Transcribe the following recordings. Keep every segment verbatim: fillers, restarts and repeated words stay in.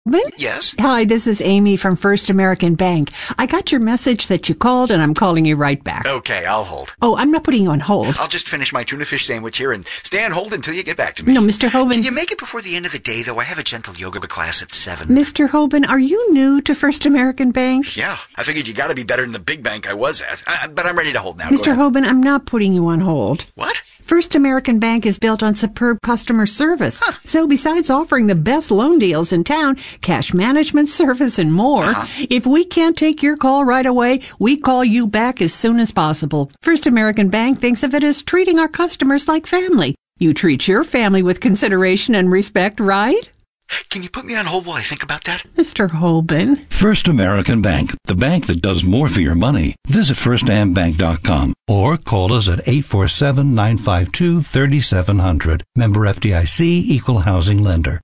Yes? Hi, this is Amy from First American Bank. I got your message that you called, and I'm calling you right back. Okay, I'll hold. Oh, I'm not putting you on hold. I'll just finish my tuna fish sandwich here and stay on hold until you get back to me. No, Mister Hoban. Can you make it before the end of the day, though? I have a gentle yoga class at seven. Mister Hoban, are you new to First American Bank? Yeah, I figured you gotta be better than the big bank I was at. Uh, but I'm ready to hold now. Mister Hoban, I'm not putting you on hold. What? First American Bank is built on superb customer service. Huh. So besides offering the best loan deals in town, cash management service, and more, uh-huh. if we can't take your call right away, we call you back as soon as possible. First American Bank thinks of it as treating our customers like family. You treat your family with consideration and respect, right? Can you put me on hold while I think about that? Mister Hoban. First American Bank, the bank that does more for your money. Visit first am bank dot com or call us at eight four seven, nine five two, three seven zero zero. Member F D I C, Equal Housing Lender.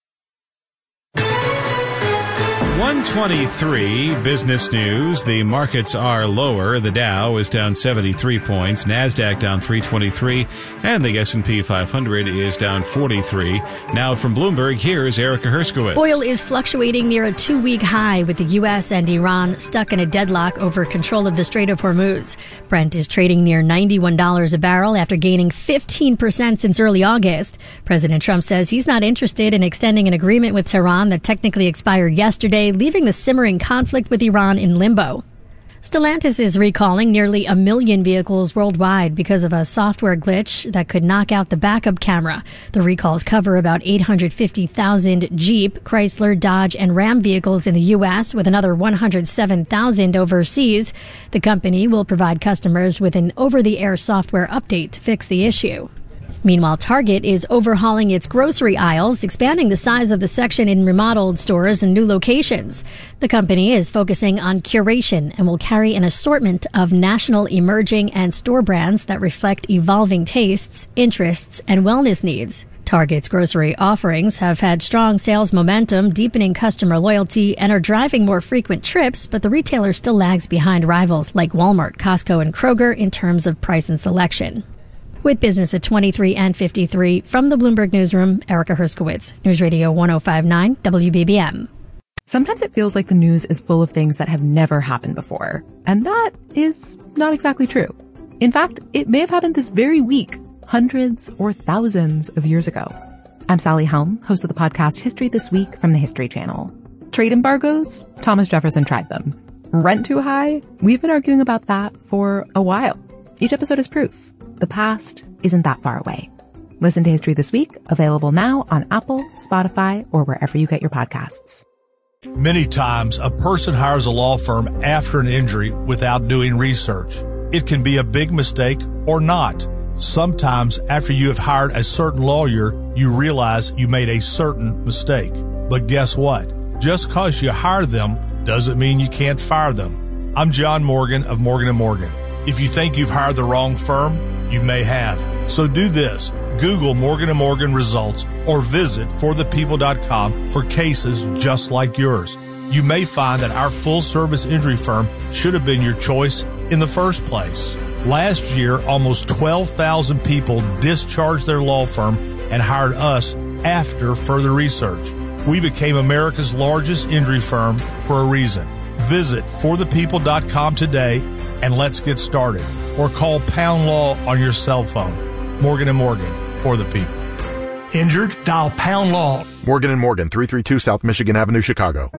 one twenty-three business news. The markets are lower. The Dow is down seventy-three points. NASDAQ down three twenty-three. And the S and P five hundred is down forty-three. Now from Bloomberg, here's Erica Herskowitz. Oil is fluctuating near a two-week high with the U S and Iran stuck in a deadlock over control of the Strait of Hormuz. Brent is trading near ninety-one dollars a barrel after gaining fifteen percent since early August. President Trump says he's not interested in extending an agreement with Tehran that technically expired yesterday, leaving the simmering conflict with Iran in limbo. Stellantis is recalling nearly a million vehicles worldwide because of a software glitch that could knock out the backup camera. The recalls cover about eight hundred fifty thousand Jeep, Chrysler, Dodge, and Ram vehicles in the U S, with another one hundred seven thousand overseas. The company will provide customers with an over-the-air software update to fix the issue. Meanwhile, Target is overhauling its grocery aisles, expanding the size of the section in remodeled stores and new locations. The company is focusing on curation and will carry an assortment of national, emerging, and store brands that reflect evolving tastes, interests, and wellness needs. Target's grocery offerings have had strong sales momentum, deepening customer loyalty, and are driving more frequent trips, but the retailer still lags behind rivals like Walmart, Costco, and Kroger in terms of price and selection. With business at twenty-three and fifty-three, from the Bloomberg Newsroom, Erica Herskowitz, News Radio one oh five point nine W B B M. Sometimes it feels like the news is full of things that have never happened before. And that is not exactly true. In fact, it may have happened this very week, hundreds or thousands of years ago. I'm Sally Helm, host of the podcast History This Week from the History Channel. Trade embargoes? Thomas Jefferson tried them. Rent too high? We've been arguing about that for a while. Each episode is proof. The past isn't that far away. Listen to History This Week, available now on Apple, Spotify, or wherever you get your podcasts. Many times, a person hires a law firm after an injury without doing research. It can be a big mistake or not. Sometimes, after you have hired a certain lawyer, you realize you made a certain mistake. But guess what? Just because you hire them doesn't mean you can't fire them. I'm John Morgan of Morgan and Morgan. If you think you've hired the wrong firm, you may have. So do this. Google Morgan and Morgan results or visit for the people dot com for cases just like yours. You may find that our full-service injury firm should have been your choice in the first place. Last year, almost twelve thousand people discharged their law firm and hired us after further research. We became America's largest injury firm for a reason. Visit for the people dot com today and let's get started. Or call Pound Law on your cell phone. Morgan and Morgan, for the people. Injured? Dial Pound Law. Morgan and Morgan, three thirty-two South Michigan Avenue, Chicago.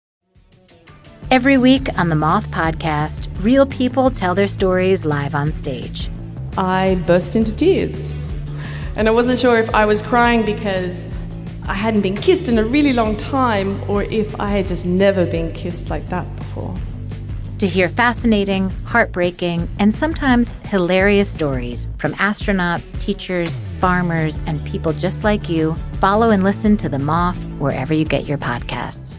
Every week on the Moth Podcast, real people tell their stories live on stage. I burst into tears. And I wasn't sure if I was crying because I hadn't been kissed in a really long time or if I had just never been kissed like that before. To hear fascinating, heartbreaking, and sometimes hilarious stories from astronauts, teachers, farmers, and people just like you, follow and listen to The Moth wherever you get your podcasts.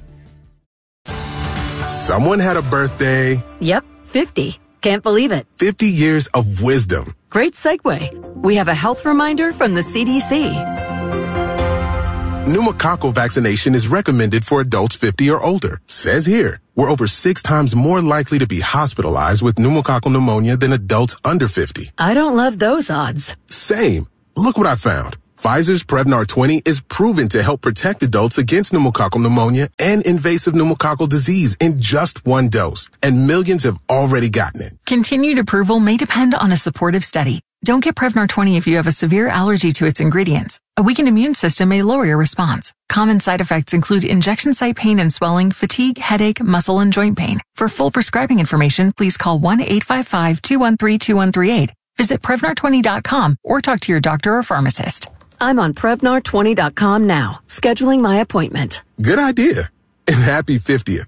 Someone had a birthday. Yep, fifty. Can't believe it. fifty years of wisdom. Great segue. We have a health reminder from the C D C. Pneumococcal vaccination is recommended for adults fifty or older. Says here, we're over six times more likely to be hospitalized with pneumococcal pneumonia than adults under fifty. I don't love those odds. Same. Look what I found. Pfizer's Prevnar twenty is proven to help protect adults against pneumococcal pneumonia and invasive pneumococcal disease in just one dose, and millions have already gotten it. Continued approval may depend on a supportive study. Don't get Prevnar twenty if you have a severe allergy to its ingredients. A weakened immune system may lower your response. Common side effects include injection site pain and swelling, fatigue, headache, muscle, and joint pain. For full prescribing information, please call one eight five five, two one three, two one three eight. Visit Prevnar twenty dot com or talk to your doctor or pharmacist. I'm on Prevnar twenty dot com now, scheduling my appointment. Good idea. And happy fiftieth.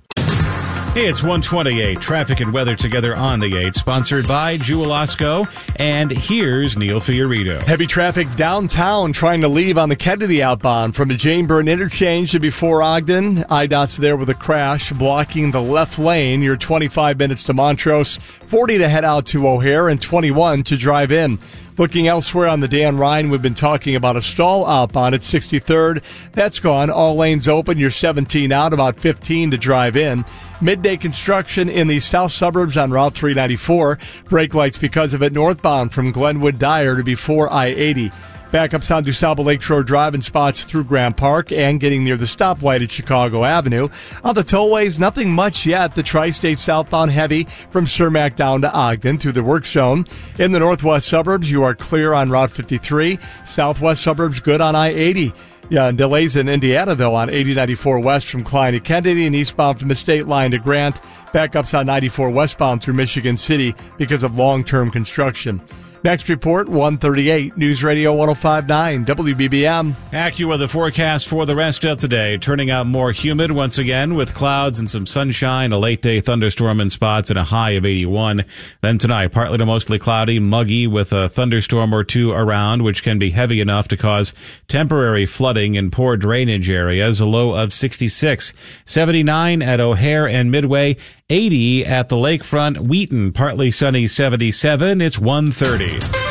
It's one twenty-eight. Traffic and weather together on the eight, sponsored by Jewel-Osco. And here's Neil Fiorito. Heavy traffic downtown trying to leave on the Kennedy outbound from the Jane Byrne interchange to before Ogden. I DOT's there with a crash blocking the left lane. You're twenty-five minutes to Montrose, forty to head out to O'Hare, and twenty-one to drive in. Looking elsewhere on the Dan Ryan, we've been talking about a stall outbound at sixty-third. That's gone. All lanes open. You're seventeen out, about fifteen to drive in. Midday construction in the south suburbs on Route three ninety-four. Brake lights because of it northbound from Glenwood Dyer to before I eighty. Backups on DuSable Lake Road Drive in spots through Grant Park and getting near the stoplight at Chicago Avenue. On the tollways, nothing much yet. The Tri-State southbound heavy from Cermak down to Ogden through the work zone. In the northwest suburbs, you are clear on Route fifty-three. Southwest suburbs good on I eighty. Yeah, and delays in Indiana, though, on eighty ninety-four west from Klein to Kennedy and eastbound from the state line to Grant. Backups on ninety-four westbound through Michigan City because of long-term construction. Next report, one thirty-eight, News Radio one oh five point nine, W B B M. AccuWeather the forecast for the rest of today. Turning out more humid once again with clouds and some sunshine, a late-day thunderstorm in spots, and a high of eighty-one. Then tonight, partly to mostly cloudy, muggy with a thunderstorm or two around, which can be heavy enough to cause temporary flooding in poor drainage areas, a low of sixty-six. seventy-nine at O'Hare and Midway, eighty at the lakefront. Wheaton, partly sunny, seventy-seven. It's one thirty.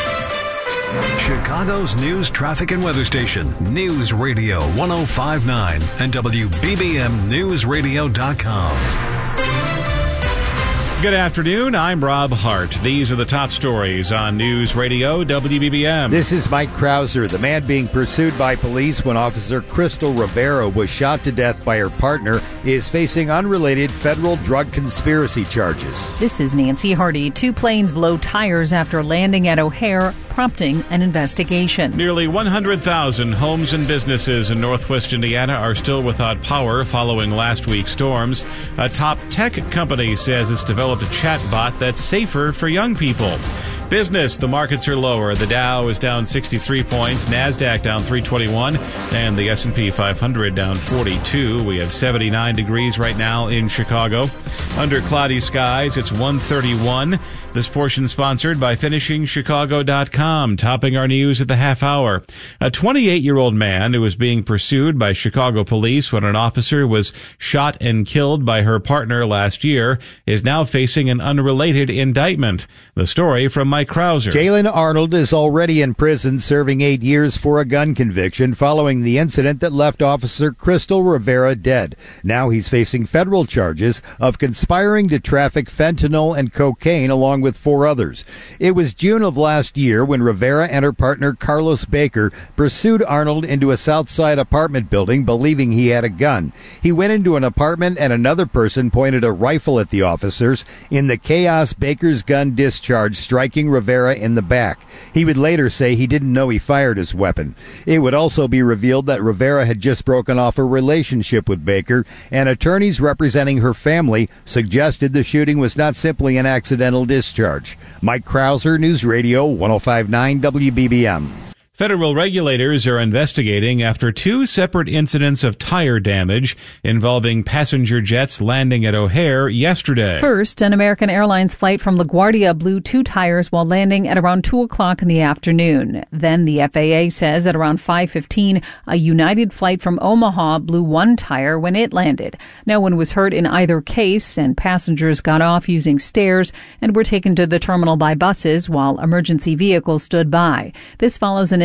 Chicago's news, traffic, and weather station, News Radio one oh five point nine and W B B M News Radio dot com. Good afternoon. I'm Rob Hart. These are the top stories on News Radio W B B M. This is Mike Krauser. The man being pursued by police when Officer Crystal Rivera was shot to death by her partner is facing unrelated federal drug conspiracy charges. This is Nancy Hardy. Two planes blow tires after landing at O'Hare, prompting an investigation. Nearly one hundred thousand homes and businesses in northwest Indiana are still without power following last week's storms. A top tech company says it's developed a chat bot that's safer for young people. Business, the markets are lower. The Dow is down sixty-three points, NASDAQ down three twenty-one, and the S and P five hundred down forty-two. We have seventy-nine degrees right now in Chicago. Under cloudy skies, it's one thirty-one. This portion sponsored by finishing chicago dot com, topping our news at the half hour. A twenty-eight-year-old man who was being pursued by Chicago police when an officer was shot and killed by her partner last year is now facing an unrelated indictment. The story from Mike Krauser. Jalen Arnold is already in prison serving eight years for a gun conviction following the incident that left Officer Crystal Rivera dead. Now he's facing federal charges of conspiring to traffic fentanyl and cocaine along with four others. It was June of last year when Rivera and her partner Carlos Baker pursued Arnold into a Southside apartment building believing he had a gun. He went into an apartment and another person pointed a rifle at the officers. In the chaos, Baker's gun discharged, striking Rivera in the back. He would later say he didn't know he fired his weapon. It would also be revealed that Rivera had just broken off a relationship with Baker, and attorneys representing her family suggested the shooting was not simply an accidental discharge. Mike Krauser, News Radio one oh five point nine W B B M. Federal regulators are investigating after two separate incidents of tire damage involving passenger jets landing at O'Hare yesterday. First, an American Airlines flight from LaGuardia blew two tires while landing at around two o'clock in the afternoon. Then the F A A says at around five fifteen, a United flight from Omaha blew one tire when it landed. No one was hurt in either case, and passengers got off using stairs and were taken to the terminal by buses while emergency vehicles stood by. This follows an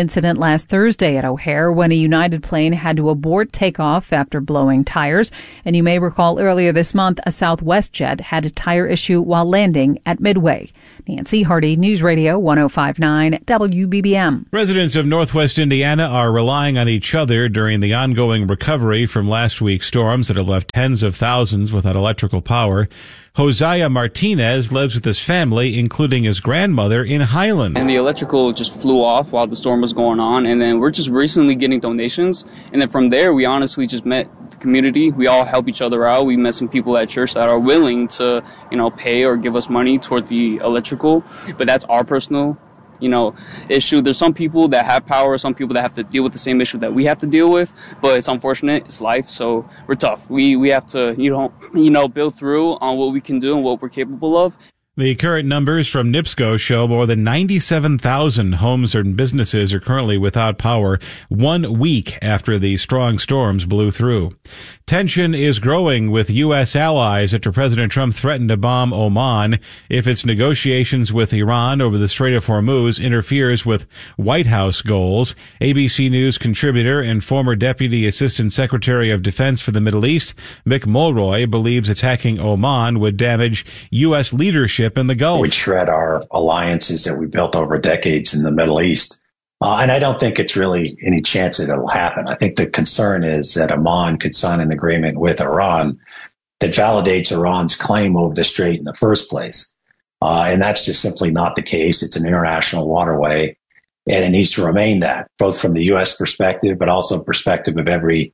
incident last Thursday at O'Hare when a United plane had to abort takeoff after blowing tires. And you may recall earlier this month, a Southwest jet had a tire issue while landing at Midway. Nancy Hardy, News Radio one oh five point nine W B B M. Residents of Northwest Indiana are relying on each other during the ongoing recovery from last week's storms that have left tens of thousands without electrical power. Josiah Martinez lives with his family, including his grandmother, in Highland. And the electrical just flew off while the storm was going on. And then we're just recently getting donations. And then from there, we honestly just met the community. We all help each other out. We met some people at church that are willing to, you know, pay or give us money toward the electrical. But that's our personal, you know, issue. There's some people that have power, some people that have to deal with the same issue that we have to deal with, but it's unfortunate. It's life, so we're tough. We we have to, you know, you know, build through on what we can do and what we're capable of. The current numbers from NIPSCO show more than ninety-seven thousand homes and businesses are currently without power one week after the strong storms blew through. Tension is growing with U S allies after President Trump threatened to bomb Oman if its negotiations with Iran over the Strait of Hormuz interferes with White House goals. A B C News contributor and former Deputy Assistant Secretary of Defense for the Middle East, Mick Mulroy, believes attacking Oman would damage U S leadership in the Gulf. We'd shred our alliances that we built over decades in the Middle East. Uh, and I don't think it's really any chance that it'll happen. I think the concern is that Oman could sign an agreement with Iran that validates Iran's claim over the strait in the first place. Uh, and that's just simply not the case. It's an international waterway, and it needs to remain that, both from the U S perspective, but also perspective of every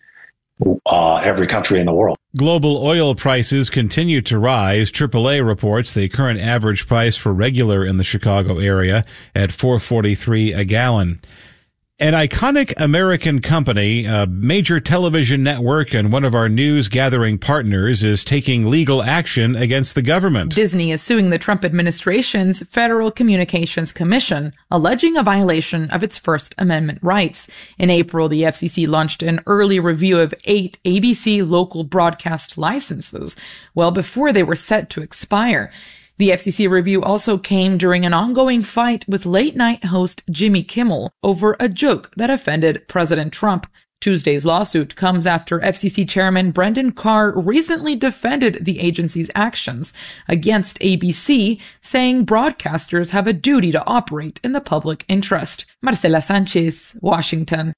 Uh, every country in the world. Global oil prices continue to rise. triple A reports the current average price for regular in the Chicago area at four forty-three a gallon. An iconic American company, a major television network, and one of our news gathering partners is taking legal action against the government. Disney is suing the Trump administration's Federal Communications Commission, alleging a violation of its First Amendment rights. In April, the F C C launched an early review of eight A B C local broadcast licenses, well before they were set to expire. The F C C review also came during an ongoing fight with late-night host Jimmy Kimmel over a joke that offended President Trump. Tuesday's lawsuit comes after F C C Chairman Brendan Carr recently defended the agency's actions against A B C, saying broadcasters have a duty to operate in the public interest. Marcela Sanchez, Washington.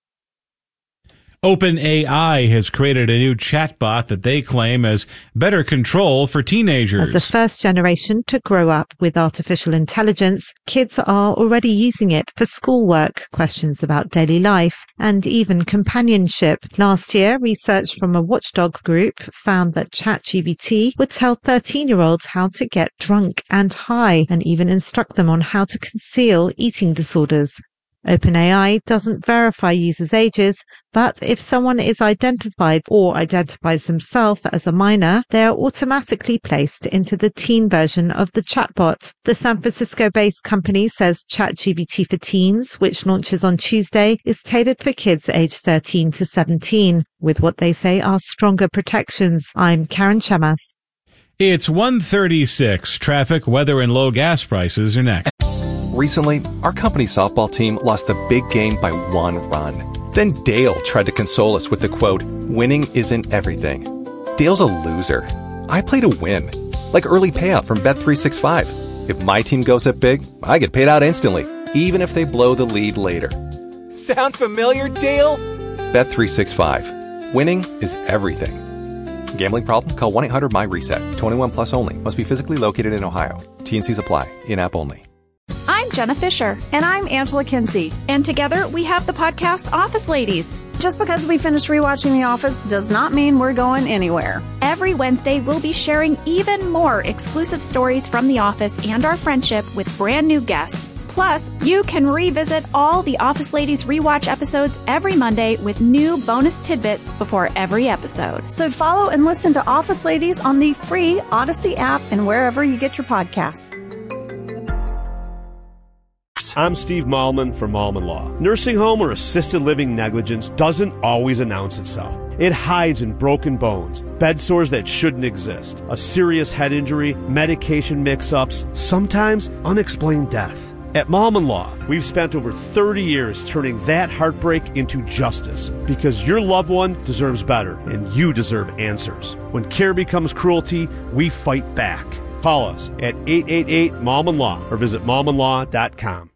OpenAI has created a new chatbot that they claim has better control for teenagers. As the first generation to grow up with artificial intelligence, kids are already using it for schoolwork, questions about daily life, and even companionship. Last year, research from a watchdog group found that ChatGPT would tell thirteen-year-olds how to get drunk and high, and even instruct them on how to conceal eating disorders. OpenAI doesn't verify users' ages, but if someone is identified or identifies themselves as a minor, they are automatically placed into the teen version of the chatbot. The San Francisco-based company says ChatGPT for Teens, which launches on Tuesday, is tailored for kids aged thirteen to seventeen, with what they say are stronger protections. I'm Karen Chamas. It's one thirty-six. Traffic, weather, and low gas prices are next. Recently, our company's softball team lost a big game by one run. Then Dale tried to console us with the quote, "Winning isn't everything." Dale's a loser. I play to win. Like early payout from Bet three sixty-five. If my team goes up big, I get paid out instantly, even if they blow the lead later. Sound familiar, Dale? Bet three sixty-five. Winning is everything. Gambling problem? Call one eight hundred my reset. twenty-one plus only. Must be physically located in Ohio. T and C's apply. In-app only. I'm Jenna Fisher. And I'm Angela Kinsey. And together we have the podcast Office Ladies. Just because we finished rewatching The Office does not mean we're going anywhere. Every Wednesday we'll be sharing even more exclusive stories from The Office and our friendship with brand new guests. Plus, you can revisit all the Office Ladies rewatch episodes every Monday with new bonus tidbits before every episode. So follow and listen to Office Ladies on the free Odyssey app and wherever you get your podcasts. I'm Steve Malman from Malman Law. Nursing home or assisted living negligence doesn't always announce itself. It hides in broken bones, bed sores that shouldn't exist, a serious head injury, medication mix-ups, sometimes unexplained death. At Malman Law, we've spent over thirty years turning that heartbreak into justice because your loved one deserves better and you deserve answers. When care becomes cruelty, we fight back. Call us at eight eight eight, Malman Law or visit malman law dot com.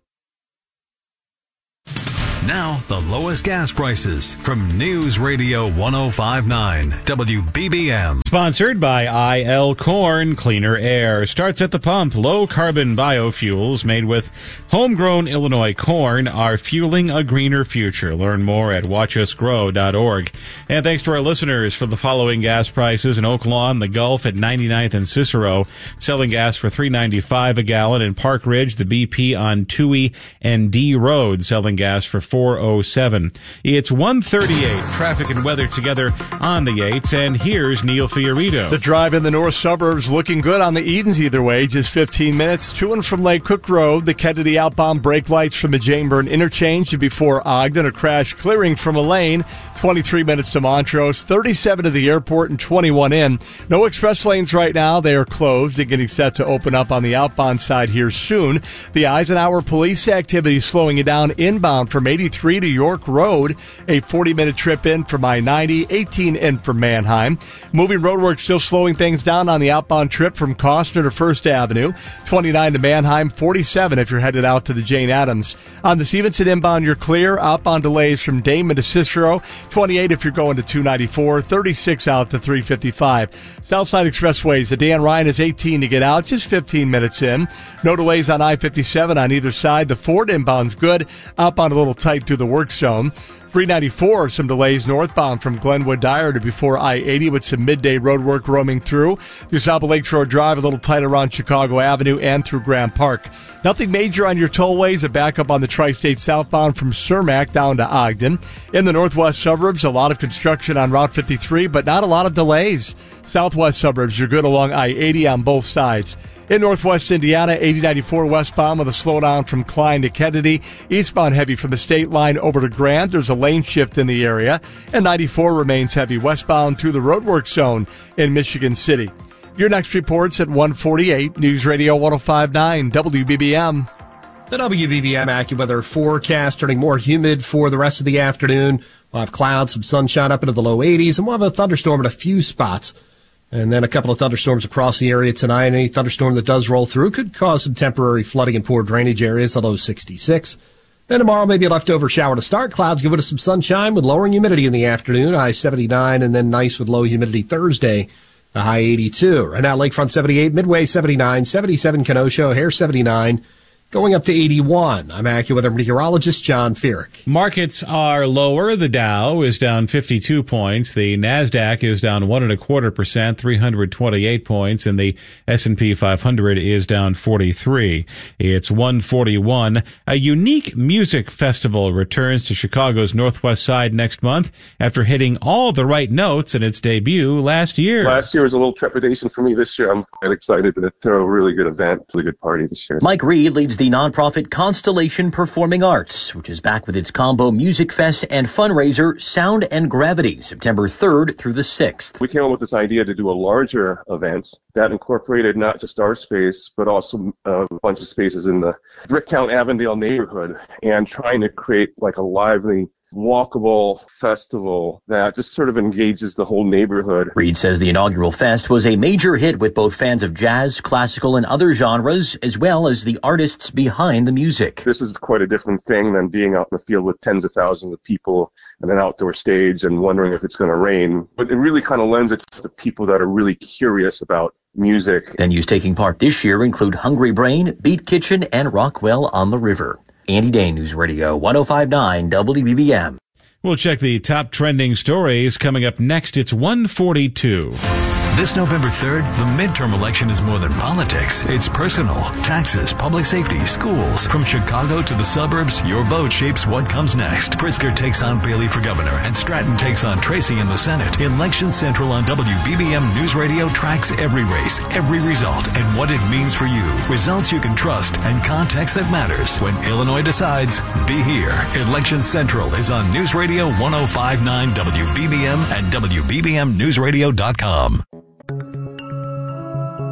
Now, the lowest gas prices from News Radio ten fifty-nine W B B M. Sponsored by I L Corn. Cleaner air starts at the pump. Low carbon biofuels made with homegrown Illinois corn are fueling a greener future. Learn more at watch us grow dot org. And thanks to our listeners for the following gas prices. In Oak Lawn, the Gulf at ninety-ninth and Cicero, selling gas for three ninety-five a gallon. In Park Ridge, the B P on Toohey and D Road, selling gas for four oh seven. It's one thirty-eight. Traffic and weather together on the eights, and here's Neil Fiorito. The drive in the north suburbs looking good on the Edens either way, just fifteen minutes to and from Lake Cook Road. The Kennedy outbound brake lights from the Jane-Byrne interchange to before Ogden. A crash clearing from a lane. twenty-three minutes to Montrose, thirty-seven to the airport, and twenty-one in. No express lanes right now. They are closed and getting set to open up on the outbound side here soon. The Eisenhower police activity slowing it down inbound from eighty-three to York Road. A forty-minute trip in from I ninety, eighteen in from Manheim. Moving roadwork still slowing things down on the outbound trip from Costner to First Avenue. twenty-nine to Manheim, forty-seven if you're headed out to the Jane Addams. On the Stevenson inbound, you're clear. Outbound delays from Damon to Cicero. twenty-eight if you're going to two ninety-four. thirty-six out to three fifty-five. Southside Expressways, the Dan Ryan is eighteen to get out, just fifteen minutes in. No delays on I fifty-seven on either side. The Ford inbound's good. Outbound a little tight through the work zone. three ninety-four, some delays northbound from Glenwood Dyer to before I eighty with some midday road work roaming through. Through South Lakeshore Drive, a little tight around Chicago Avenue and through Graham Park. Nothing major on your tollways. A backup on the Tri-State southbound from Cermak down to Ogden. In the northwest suburbs, a lot of construction on Route fifty-three, but not a lot of delays. Southwest suburbs, you're good along I eighty on both sides. In northwest Indiana, eighty ninety-four westbound with a slowdown from Klein to Kennedy. Eastbound heavy from the state line over to Grant. There's a lane shift in the area. And ninety-four remains heavy westbound through the roadwork zone in Michigan City. Your next report's at one forty-eight. News Radio ten fifty-nine W B B M. The W B B M AccuWeather forecast turning more humid for the rest of the afternoon. We'll have clouds, some sunshine up into the low eighties, and we'll have a thunderstorm at a few spots. And then a couple of thunderstorms across the area tonight. Any thunderstorm that does roll through could cause some temporary flooding in poor drainage areas, the low sixty-six. Then tomorrow, maybe a leftover shower to start. Clouds give it some sunshine with lowering humidity in the afternoon, high seventy-nine, and then nice with low humidity Thursday, the high eighty-two. Right now, Lakefront seventy-eight, Midway seventy-nine, seventy-seven Kenosha, O'Hare seventy-nine. Going up to eighty-one. I'm AccuWeather meteorologist John Feerick. Markets are lower. The Dow is down fifty-two points. The Nasdaq is down one and a quarter percent, three hundred twenty-eight points, and the S and P five hundred is down forty-three. It's one forty-one. A unique music festival returns to Chicago's Northwest Side next month after hitting all the right notes in its debut last year. Last year was a little trepidation for me. This year, I'm quite excited to throw a really good event, really good party this year. Mike Reed leads the the nonprofit Constellation Performing Arts, which is back with its combo music fest and fundraiser Sound and Gravity, September third through the sixth. We came up with this idea to do a larger event that incorporated not just our space, but also a bunch of spaces in the Bricktown Avondale neighborhood, and trying to create like a lively, walkable festival that just sort of engages the whole neighborhood. Reed says the inaugural fest was a major hit with both fans of jazz, classical, and other genres, as well as the artists behind the music. This is quite a different thing than being out in the field with tens of thousands of people and an outdoor stage and wondering if it's going to rain. But it really kind of lends itself to people that are really curious about music. Venues taking part this year include Hungry Brain, Beat Kitchen, and Rockwell on the River. Andy Day, News Radio ten fifty-nine W B B M. We'll check the top trending stories coming up next. It's one forty-two. This November third, the midterm election is more than politics. It's personal. Taxes, public safety, schools. From Chicago to the suburbs, your vote shapes what comes next. Pritzker takes on Bailey for governor, and Stratton takes on Tracy in the Senate. Election Central on W B B M News Radio tracks every race, every result, and what it means for you. Results you can trust and context that matters. When Illinois decides, be here. Election Central is on News Radio ten fifty-nine W B B M and W B B M news radio dot com.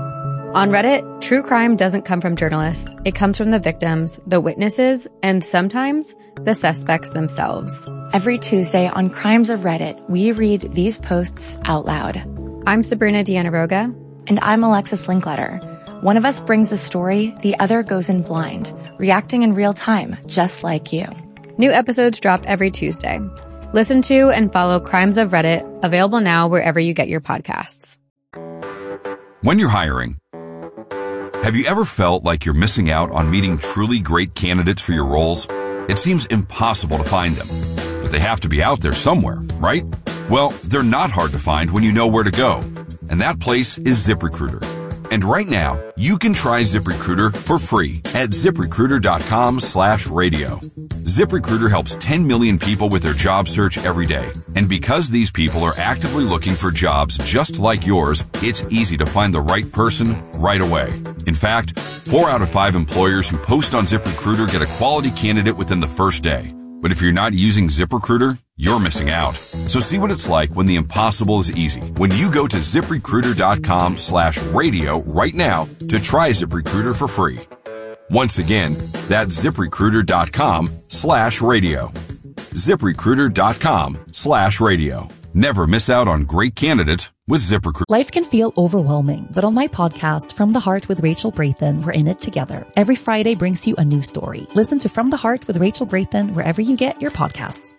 On Reddit, true crime doesn't come from journalists. It comes from the victims, the witnesses, and sometimes the suspects themselves. Every Tuesday on Crimes of Reddit, we read these posts out loud. I'm Sabrina Dianaroga. And I'm Alexis Linkletter. One of us brings the story, the other goes in blind, reacting in real time, just like you. New episodes drop every Tuesday. Listen to and follow Crimes of Reddit, available now wherever you get your podcasts. When you're hiring, have you ever felt like you're missing out on meeting truly great candidates for your roles? It seems impossible to find them, but they have to be out there somewhere, right? Well, they're not hard to find when you know where to go, and that place is ZipRecruiter. And right now, you can try ZipRecruiter for free at ZipRecruiter.com slash radio. ZipRecruiter helps ten million people with their job search every day. And because these people are actively looking for jobs just like yours, it's easy to find the right person right away. In fact, four out of five employers who post on ZipRecruiter get a quality candidate within the first day. But if you're not using ZipRecruiter, you're missing out. So see what it's like when the impossible is easy. When you go to ZipRecruiter.com slash radio right now to try ZipRecruiter for free. Once again, that's ZipRecruiter.com slash radio. ZipRecruiter.com slash radio. Never miss out on great candidates with ZipRecruiter. Life can feel overwhelming, but on my podcast, From the Heart with Rachel Braithen, we're in it together. Every Friday brings you a new story. Listen to From the Heart with Rachel Braithen wherever you get your podcasts.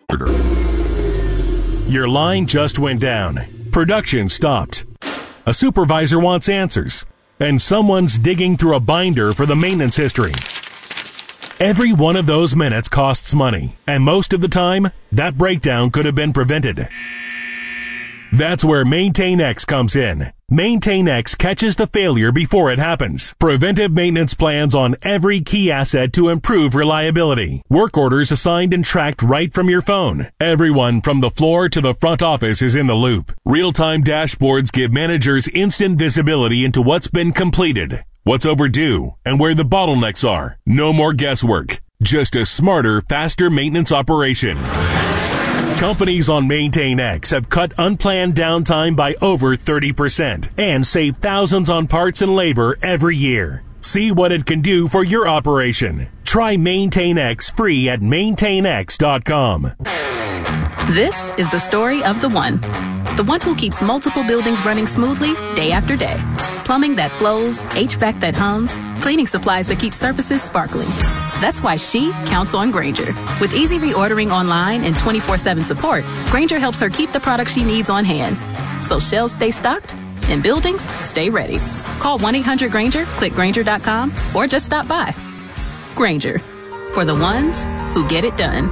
Your line just went down. Production stopped. A supervisor wants answers, and someone's digging through a binder for the maintenance history. Every one of those minutes costs money, and most of the time, that breakdown could have been prevented. That's where MaintainX comes in. MaintainX catches the failure before it happens. Preventive maintenance plans on every key asset to improve reliability. Work orders assigned and tracked right from your phone. Everyone from the floor to the front office is in the loop. Real-time dashboards give managers instant visibility into what's been completed, what's overdue, and where the bottlenecks are. No more guesswork. Just a smarter, faster maintenance operation. Companies on MaintainX have cut unplanned downtime by over thirty percent and save thousands on parts and labor every year. See what it can do for your operation. Try MaintainX free at maintain x dot com. This is the story of the one. The one who keeps multiple buildings running smoothly day after day. Plumbing that flows, H V A C that hums, cleaning supplies that keep surfaces sparkling. That's why she counts on Grainger. With easy reordering online and twenty-four seven support, Grainger helps her keep the products she needs on hand. So shelves stay stocked and buildings stay ready. Call one eight hundred Grainger, click Grainger dot com, or just stop by. Grainger, for the ones who get it done.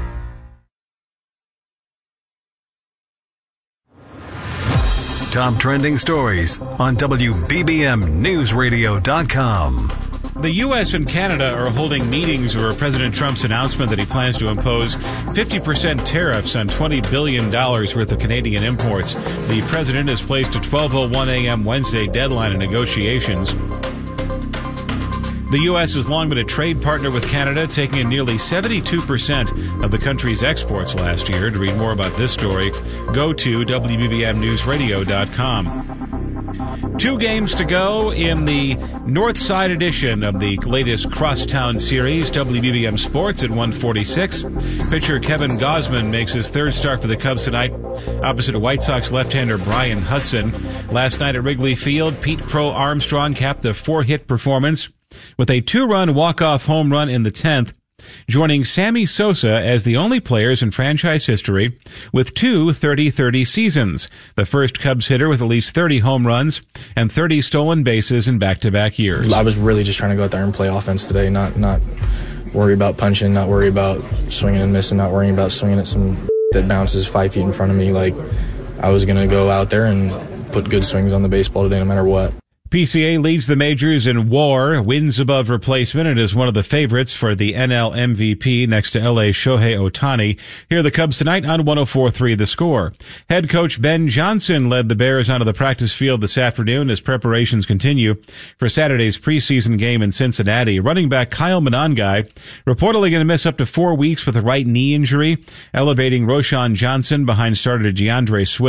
Top trending stories on W B B M News Radio dot com. The U S and Canada are holding meetings over President Trump's announcement that he plans to impose fifty percent tariffs on twenty billion dollars worth of Canadian imports. The president has placed a twelve oh one a.m. Wednesday deadline in negotiations. The U S has long been a trade partner with Canada, taking in nearly seventy-two percent of the country's exports last year. To read more about this story, go to W B B M News Radio dot com. Two games to go in the North Side edition of the latest Crosstown Series. W B B M Sports at one forty-six. Pitcher Kevin Gausman makes his third start for the Cubs tonight, opposite a White Sox left-hander Brian Hudson. Last night at Wrigley Field, Pete Crow Armstrong capped the four-hit performance with a two-run walk-off home run in the tenth, joining Sammy Sosa as the only players in franchise history with two thirty thirty seasons, the first Cubs hitter with at least thirty home runs and thirty stolen bases in back-to-back years. I was really just trying to go out there and play offense today, not not worry about punching, not worry about swinging and missing, not worrying about swinging at some that bounces five feet in front of me. Like, I was going to go out there and put good swings on the baseball today no matter what. P C A leads the majors in W A R, wins above replacement, and is one of the favorites for the N L M V P next to L A's Shohei Ohtani. Here are the Cubs tonight on one oh four point three The Score. Head coach Ben Johnson led the Bears onto the practice field this afternoon as preparations continue for Saturday's preseason game in Cincinnati. Running back Kyle Monangai reportedly going to miss up to four weeks with a right knee injury, elevating Roshan Johnson behind starter DeAndre Swift.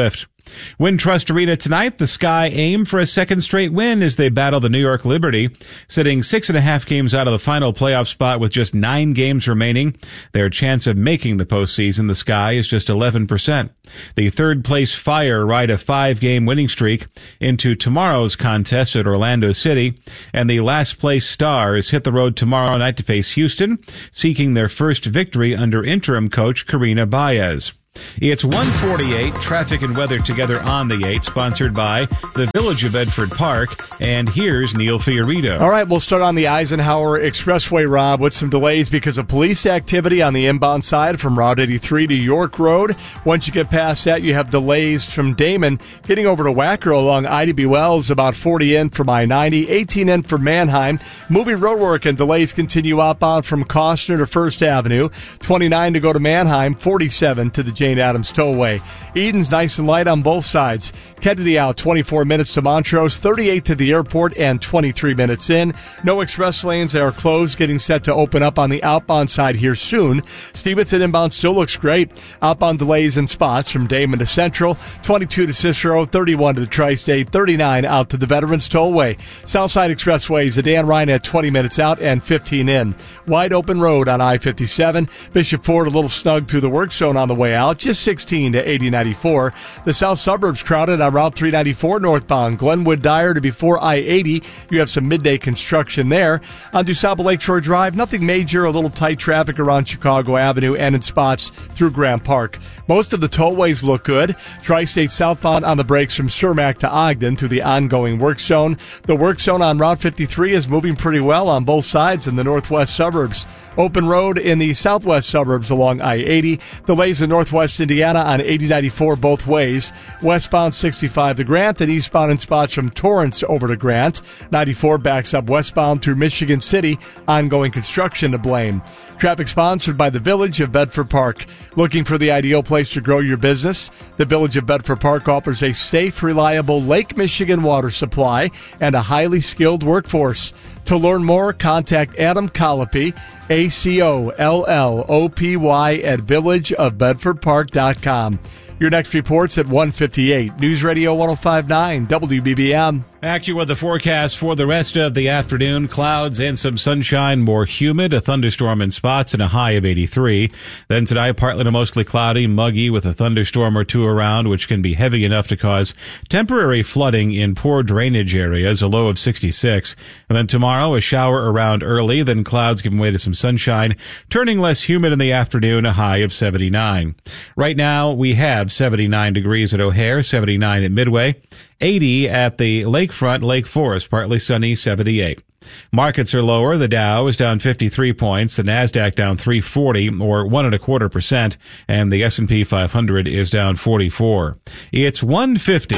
Wintrust Arena tonight, the Sky aim for a second straight win as they battle the New York Liberty. Sitting six and a half games out of the final playoff spot with just nine games remaining, their chance of making the postseason, the Sky, is just eleven percent. The third place Fire ride a five-game winning streak into tomorrow's contest at Orlando City, and the last place Stars hit the road tomorrow night to face Houston, seeking their first victory under interim coach Karina Baez. It's one forty-eight, traffic and weather together on the eight, sponsored by the Village of Bedford Park. And here's Neil Fiorito. All right, we'll start on the Eisenhower Expressway, Rob, with some delays because of police activity on the inbound side from Route eighty-three to York Road. Once you get past that, you have delays from Damon getting over to Wacker along I D B Wells, about forty in from I ninety, eighteen in from Manheim. Moving roadwork and delays continue outbound from Costner to First Avenue, twenty-nine to go to Manheim, forty-seven to the Jane Addams Tollway. Eden's nice and light on both sides. Kennedy out twenty-four minutes to Montrose, thirty-eight to the airport, and twenty-three minutes in. No express lanes are closed, getting set to open up on the outbound side here soon. Stevenson inbound still looks great. Outbound delays in spots from Damon to Central, twenty-two to Cicero, thirty-one to the Tri-State, thirty-nine out to the Veterans Tollway. Southside Expressways, the Dan Ryan at twenty minutes out and fifteen in. Wide open road on I fifty-seven. Bishop Ford a little snug through the work zone on the way out, just sixteen to eighty ninety-four. The south suburbs crowded on Route three ninety-four northbound. Glenwood Dyer to before I eighty. You have some midday construction there. On DuSable Lakeshore Drive, nothing major, a little tight traffic around Chicago Avenue and in spots through Grant Park. Most of the tollways look good. Tri-State southbound on the brakes from Cermak to Ogden to the ongoing work zone. The work zone on Route fifty-three is moving pretty well on both sides in the northwest suburbs. Open road in the southwest suburbs along I eighty. Delays in northwest Indiana on eighty ninety-four both ways. Westbound sixty-five to Grant and eastbound in spots from Torrance over to Grant. ninety-four backs up westbound through Michigan City. Ongoing construction to blame. Traffic sponsored by the Village of Bedford Park. Looking for the ideal place to grow your business? The Village of Bedford Park offers a safe, reliable Lake Michigan water supply and a highly skilled workforce. To learn more, contact Adam Colopy, A C O L L O P Y, at village of bedford park dot com. Your next report's at one fifty-eight. News Radio one oh five point nine W B B M. AccuWeather forecast for the rest of the afternoon. Clouds and some sunshine, more humid, a thunderstorm in spots, and a high of eighty-three. Then tonight, partly to mostly cloudy, muggy with a thunderstorm or two around, which can be heavy enough to cause temporary flooding in poor drainage areas, a low of sixty-six. And then tomorrow, a shower around early, then clouds giving way to some sunshine, turning less humid in the afternoon, a high of seventy-nine. Right now, we have seventy-nine degrees at O'Hare, seventy-nine at Midway, eighty at the Lakefront, Lake Forest, partly sunny, seventy-eight. Markets are lower. The Dow is down fifty-three points. The Nasdaq down three forty, or one and a quarter percent, and the S and P five hundred is down forty-four. It's one fifty.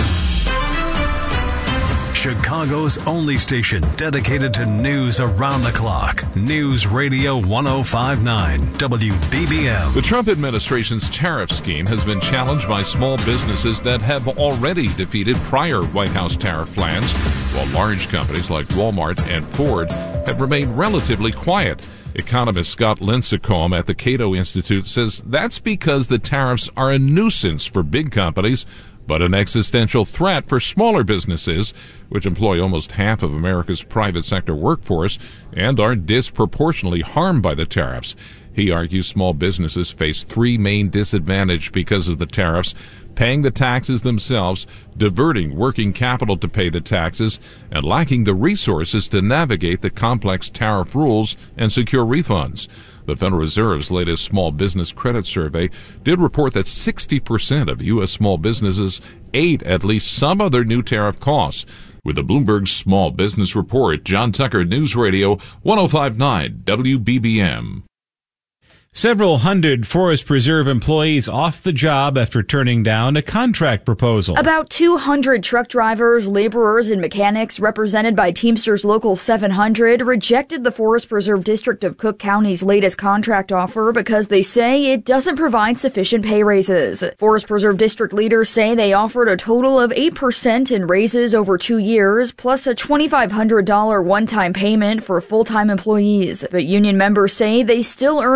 Chicago's only station dedicated to news around the clock. News Radio one oh five point nine W B B M. The Trump administration's tariff scheme has been challenged by small businesses that have already defeated prior White House tariff plans, while large companies like Walmart and Ford have remained relatively quiet. Economist Scott Lincecum at the Cato Institute says that's because the tariffs are a nuisance for big companies, but an existential threat for smaller businesses, which employ almost half of America's private sector workforce and are disproportionately harmed by the tariffs. He argues small businesses face three main disadvantages because of the tariffs: paying the taxes themselves, diverting working capital to pay the taxes, and lacking the resources to navigate the complex tariff rules and secure refunds. The Federal Reserve's latest small business credit survey did report that sixty percent of U S small businesses ate at least some of their new tariff costs. With the Bloomberg Small Business Report, John Tucker, News Radio one oh five point nine W B B M. Several hundred Forest Preserve employees off the job after turning down a contract proposal. About two hundred truck drivers, laborers, and mechanics represented by Teamsters Local seven hundred rejected the Forest Preserve District of Cook County's latest contract offer because they say it doesn't provide sufficient pay raises. Forest Preserve District leaders say they offered a total of eight percent in raises over two years, plus a twenty-five hundred dollars one-time payment for full-time employees. But union members say they still earn far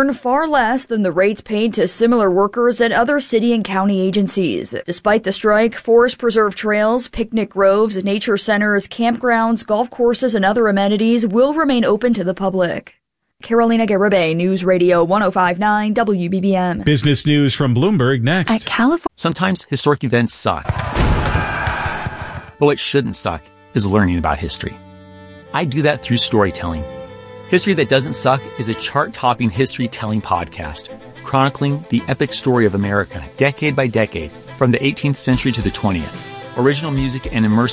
far less than the rates paid to similar workers at other city and county agencies. Despite the strike, forest preserve trails, picnic groves, nature centers, campgrounds, golf courses, and other amenities will remain open to the public. Carolina Garibay, News Radio one oh five point nine W B B M. Business news from Bloomberg next. At California, sometimes historic events suck. But what shouldn't suck is learning about history. I do that through storytelling. History That Doesn't Suck is a chart-topping history-telling podcast chronicling the epic story of America decade by decade from the eighteenth century to the twentieth. Original music and immersive